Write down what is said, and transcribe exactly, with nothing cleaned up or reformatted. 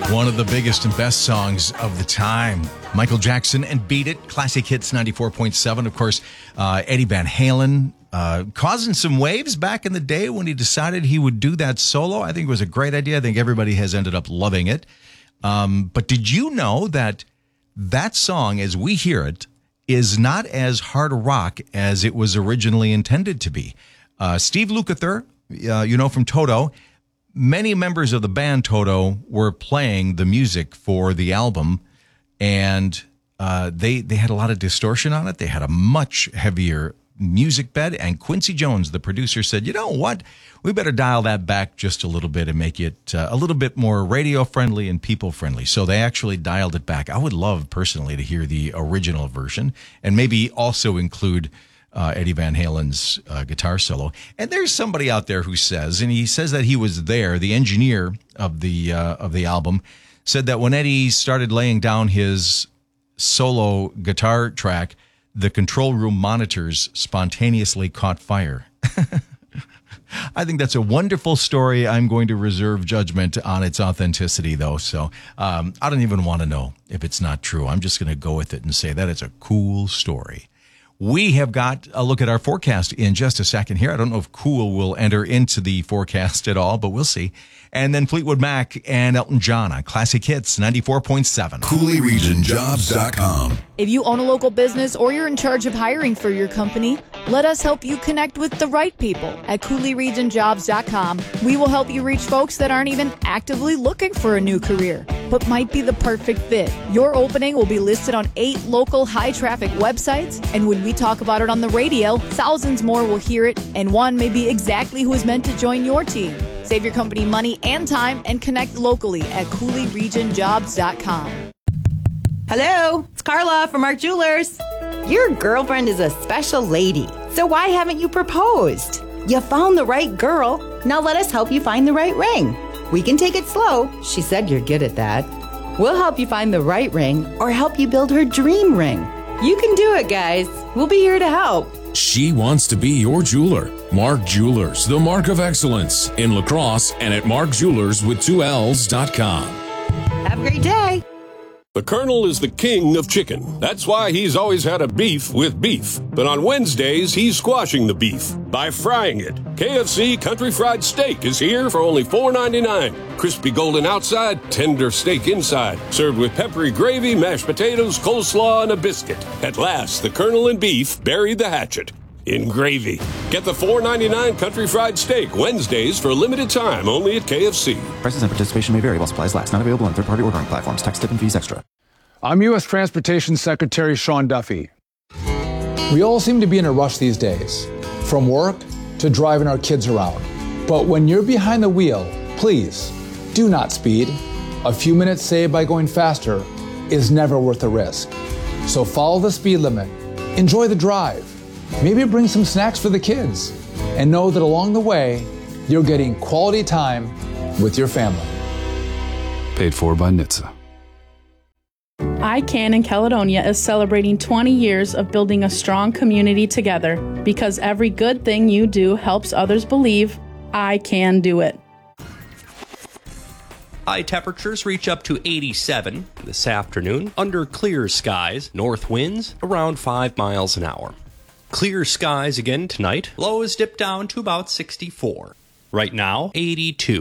One of the biggest and best songs of the time. Michael Jackson and Beat It, Classic Hits ninety-four point seven. Of course, uh, Eddie Van Halen uh, causing some waves back in the day when he decided he would do that solo. I think it was a great idea. I think everybody has ended up loving it. Um, but did you know that that song, as we hear it, is not as hard rock as it was originally intended to be? Uh, Steve Lukather, uh, you know, from Toto, many members of the band Toto were playing the music for the album, and uh, they they had a lot of distortion on it. They had a much heavier music bed, and Quincy Jones, the producer, said, you know what? We better dial that back just a little bit and make it uh, a little bit more radio-friendly and people-friendly. So they actually dialed it back. I would love, personally, to hear the original version and maybe also include Uh, Eddie Van Halen's uh, guitar solo. And there's somebody out there who says, and he says that he was there, the engineer of the uh, of the album, said that when Eddie started laying down his solo guitar track, the control room monitors spontaneously caught fire. I think that's a wonderful story. I'm going to reserve judgment on its authenticity, though. So um, I don't even want to know if it's not true. I'm just going to go with it and say that it's a cool story. We have got a look at our forecast in just a second here. I don't know if cool will enter into the forecast at all, but we'll see. And then Fleetwood Mac and Elton John on Classic Hits ninety-four point seven. Cooley Region Jobs dot com. If you own a local business or you're in charge of hiring for your company, let us help you connect with the right people at Cooley Region Jobs dot com. We will help you reach folks that aren't even actively looking for a new career, but might be the perfect fit. Your opening will be listed on eight local high-traffic websites, and when we talk about it on the radio, thousands more will hear it, and one may be exactly who is meant to join your team. Save your company money and time and connect locally at Cooley Region Jobs dot com. Hello, it's Carla from Mark Jewelers. Your girlfriend is a special lady, so why haven't you proposed? You found the right girl. Now let us help you find the right ring. We can take it slow. She said you're good at that. We'll help you find the right ring or help you build her dream ring. You can do it, guys. We'll be here to help. She wants to be your jeweler. Mark Jewelers, the mark of excellence in La Crosse and at mark jewelers with two L's dot com. Have a great day. The Colonel is the king of chicken. That's why he's always had a beef with beef. But on Wednesdays, he's squashing the beef by frying it. K F C Country Fried Steak is here for only four ninety-nine. Crispy golden outside, tender steak inside. Served with peppery gravy, mashed potatoes, coleslaw, and a biscuit. At last, the Colonel and beef buried the hatchet in gravy. Get the four ninety-nine Country Fried Steak Wednesdays for a limited time only at K F C. Prices and participation may vary while supplies last. Not available on third-party ordering platforms. Tax, tip, and fees extra. I'm U S Transportation Secretary Sean Duffy. We all seem to be in a rush these days, from work to driving our kids around. But when you're behind the wheel, please do not speed. A few minutes saved by going faster is never worth the risk. So follow the speed limit, enjoy the drive, maybe bring some snacks for the kids, and know that along the way, you're getting quality time with your family. Paid for by N H T S A. I CAN in Caledonia is celebrating twenty years of building a strong community together because every good thing you do helps others believe I can do it. High temperatures reach up to eighty-seven this afternoon under clear skies, north winds around five miles an hour. Clear skies again tonight, lows dip down to about sixty-four. Right now, eighty-two.